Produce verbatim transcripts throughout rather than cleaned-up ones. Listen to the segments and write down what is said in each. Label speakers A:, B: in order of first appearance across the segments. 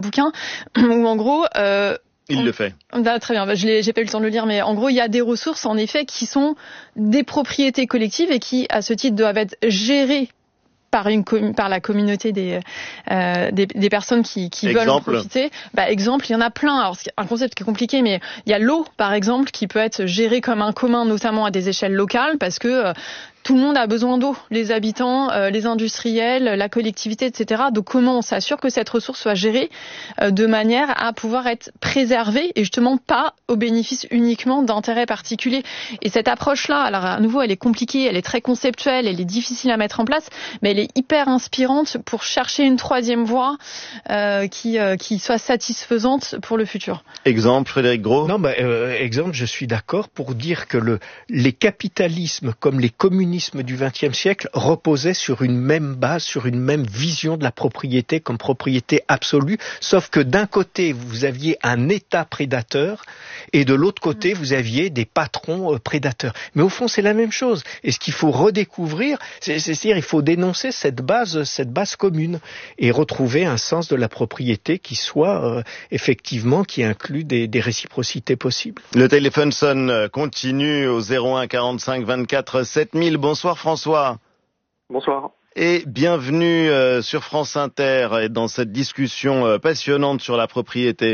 A: bouquin où en gros... Euh,
B: Il le fait.
A: Ah, très bien, bah, je l'ai, j'ai pas eu le temps de le lire, mais en gros, il y a des ressources, en effet, qui sont des propriétés collectives et qui, à ce titre, doivent être gérées par une par la communauté des euh, des, des personnes qui, qui veulent en profiter. Bah, exemple, il y en a plein. Alors, c'est un concept qui est compliqué, mais il y a l'eau, par exemple, qui peut être gérée comme un commun, notamment à des échelles locales, parce que euh, tout le monde a besoin d'eau, les habitants, euh, les industriels, la collectivité, et cetera. Donc comment on s'assure que cette ressource soit gérée euh, de manière à pouvoir être préservée et justement pas au bénéfice uniquement d'intérêts particuliers. Et cette approche-là, alors à nouveau, elle est compliquée, elle est très conceptuelle, elle est difficile à mettre en place, mais elle est hyper inspirante pour chercher une troisième voie euh, qui euh, qui soit satisfaisante pour le futur.
B: Exemple, Frédéric Gros.
C: Non, bah, euh, exemple, je suis d'accord pour dire que le les capitalismes comme les communismes du vingtième siècle reposait sur une même base, sur une même vision de la propriété comme propriété absolue, sauf que d'un côté, vous aviez un État prédateur et de l'autre côté, vous aviez des patrons euh, prédateurs. Mais au fond, c'est la même chose. Et ce qu'il faut redécouvrir, c'est, c'est-à-dire il faut dénoncer cette base, cette base commune et retrouver un sens de la propriété qui soit euh, effectivement, qui inclut des, des réciprocités possibles.
B: Le téléphone sonne continue au zéro un quarante-cinq vingt-quatre sept mille. Bonsoir François.
D: Bonsoir.
B: Et bienvenue euh, sur France Inter et dans cette discussion euh, passionnante sur la propriété.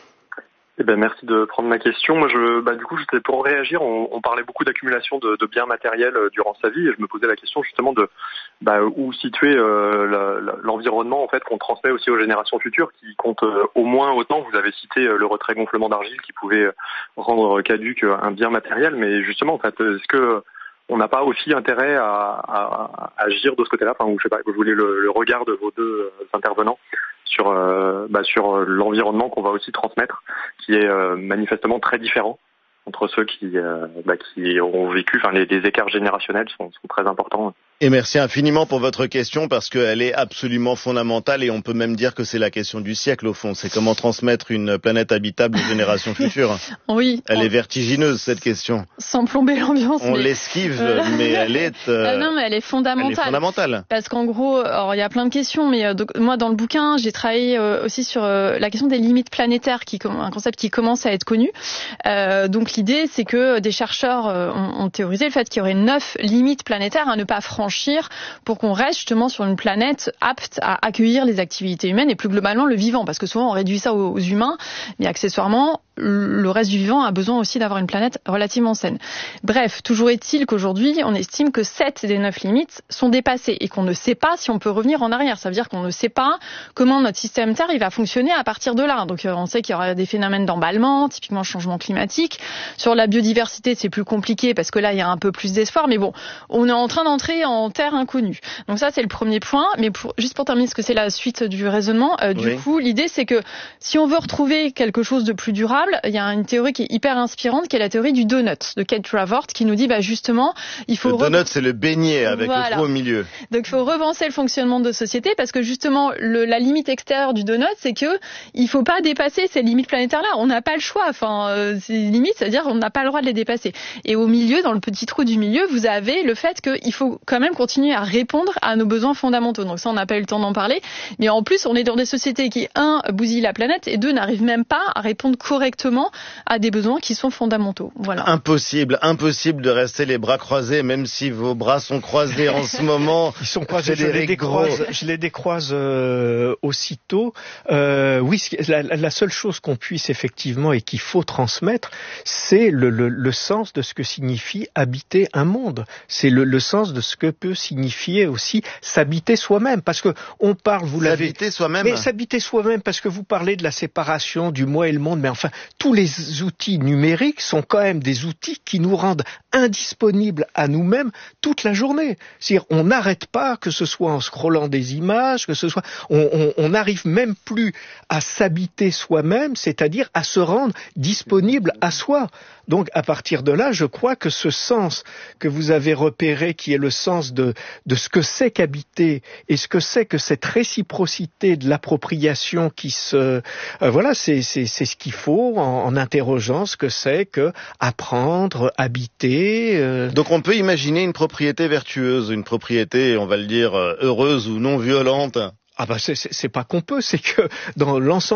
D: Eh ben, merci de prendre ma question. Moi, je, bah, du coup, j'étais pour réagir. On, on parlait beaucoup d'accumulation de, de biens matériels euh, durant sa vie, et je me posais la question justement de bah, où situer euh, la, la, l'environnement en fait qu'on transmet aussi aux générations futures, qui comptent euh, au moins autant. Vous avez cité euh, le retrait gonflement d'argile qui pouvait euh, rendre caduque un bien matériel, mais justement, en fait, est-ce que on n'a pas aussi intérêt à, à, à agir de ce côté-là, enfin, je sais pas, je voulais le, le regard de vos deux intervenants sur, euh, bah, sur l'environnement qu'on va aussi transmettre, qui est euh, manifestement très différent entre ceux qui, euh, bah, qui ont vécu, enfin, les, les écarts générationnels sont, sont très importants.
B: Et merci infiniment pour votre question parce qu'elle est absolument fondamentale et on peut même dire que c'est la question du siècle au fond. C'est comment transmettre une planète habitable aux générations futures.
A: Oui.
B: Elle
A: on...
B: est vertigineuse cette question.
A: Sans plomber l'ambiance.
B: On
A: mais...
B: l'esquive,
A: euh...
B: mais elle est. Euh...
A: Ah non, mais elle est fondamentale.
B: Elle est fondamentale.
A: Parce qu'en gros, alors il y a plein de questions, mais euh, donc, moi dans le bouquin, j'ai travaillé euh, aussi sur euh, la question des limites planétaires, qui un concept qui commence à être connu. Euh, donc l'idée, c'est que des chercheurs euh, ont, ont théorisé le fait qu'il y aurait neuf limites planétaires à ne pas franchir pour qu'on reste justement sur une planète apte à accueillir les activités humaines et plus globalement le vivant, parce que souvent on réduit ça aux, aux humains, mais accessoirement le reste du vivant a besoin aussi d'avoir une planète relativement saine. Bref, toujours est-il qu'aujourd'hui on estime que sept des neuf limites sont dépassées et qu'on ne sait pas si on peut revenir en arrière. Ça veut dire qu'on ne sait pas comment notre système Terre il va fonctionner à partir de là. Donc on sait qu'il y aura des phénomènes d'emballement, typiquement changement climatique. Sur la biodiversité c'est plus compliqué parce que là il y a un peu plus d'espoir, mais bon, on est en train d'entrer en terre inconnue. Donc ça c'est le premier point, mais pour, juste pour terminer, parce que c'est la suite du raisonnement, euh, du oui. coup l'idée c'est que si on veut retrouver quelque chose de plus durable, il y a une théorie qui est hyper inspirante, qui est la théorie du donut de Kate Raworth, qui nous dit bah justement il faut...
B: Le donut re... c'est le beignet avec voilà. le trou au milieu.
A: Donc il faut repenser le fonctionnement de société parce que justement le, la limite extérieure du donut c'est que il faut pas dépasser ces limites planétaires là, on n'a pas le choix, enfin euh, ces limites c'est à dire on n'a pas le droit de les dépasser. Et au milieu, dans le petit trou du milieu, vous avez le fait qu'il faut quand même continuer à répondre à nos besoins fondamentaux. Donc ça on n'a pas eu le temps d'en parler, mais en plus on est dans des sociétés qui un bousillent la planète et deux n'arrivent même pas à répondre correctement à des besoins qui sont fondamentaux. Voilà.
B: Impossible, impossible de rester les bras croisés, même si vos bras sont croisés en ce moment.
C: Ils sont croisés, je les décroise, je les décroise euh, aussitôt. Euh, oui, la, la seule chose qu'on puisse effectivement et qu'il faut transmettre, c'est le, le, le sens de ce que signifie habiter un monde. C'est le, le sens de ce que peut signifier aussi s'habiter soi-même. Parce que on parle, vous l'avez...
B: S'habiter soi-même.
C: Mais s'habiter soi-même, parce que vous parlez de la séparation du moi et le monde, mais enfin, tous les outils numériques sont quand même des outils qui nous rendent indisponibles à nous-mêmes toute la journée. C'est-à-dire, on n'arrête pas, que ce soit en scrollant des images, que ce soit, on n'arrive même plus à s'habiter soi-même, c'est-à-dire à se rendre disponible à soi. Donc, à partir de là, je crois que ce sens que vous avez repéré, qui est le sens de, de ce que c'est qu'habiter et ce que c'est que cette réciprocité de l'appropriation qui se, euh, voilà, c'est, c'est, c'est ce qu'il faut en, en interrogeant ce que c'est que apprendre, habiter. Euh...
B: Donc, on peut imaginer une propriété vertueuse, une propriété, on va le dire, heureuse ou non violente.
C: Ah bah c'est, c'est, c'est pas qu'on peut, c'est que dans l'ensemble